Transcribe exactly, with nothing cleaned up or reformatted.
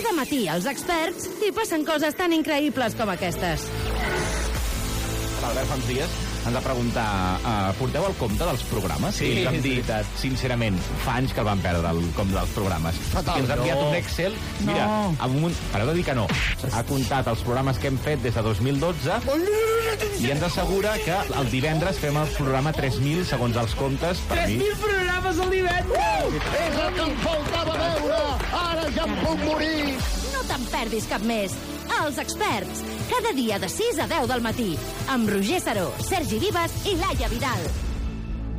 Cada matí els experts hi passen coses tan increïbles com aquestes. L'Albert fa uns dies ens va preguntar uh, porteu el compte dels programes? Sí, I vam dir, veritat. sincerament, fa anys que el vam perdre, el compte dels programes. Fatal. I ens ha enviat No. un Excel. Mira, No. amb un... pareu de dir que no. Ha comptat els programes que hem fet des de dos mil dotze i ens assegura que el divendres fem el programa tres mil segons els comptes. Per mi. tres mil programes al divendres! És el que em faltava veure! Ara ja em puc morir! No te'n perdis cap més. Els experts, cada dia de sis a deu del matí, amb Roger Saró, Sergi Vives i Laia Vidal.